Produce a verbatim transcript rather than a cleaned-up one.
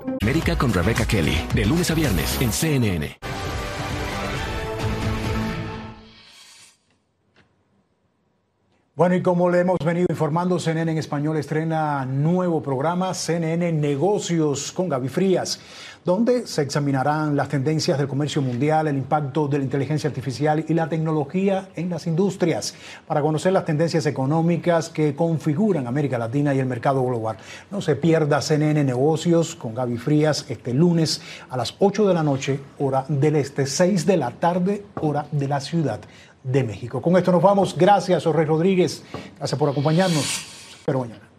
América con Rebecca Kelly, de lunes a viernes en C N N. Bueno, y como le hemos venido informando, C N N en español estrena nuevo programa, C N N Negocios con Gaby Frías, donde se examinarán las tendencias del comercio mundial, el impacto de la inteligencia artificial y la tecnología en las industrias, para conocer las tendencias económicas que configuran América Latina y el mercado global. No se pierda C N N Negocios con Gaby Frías este lunes a las ocho de la noche, hora del este, seis de la tarde, hora de la Ciudad de México. Con esto nos vamos. Gracias, Jorge Rodríguez. Gracias por acompañarnos. Espero mañana.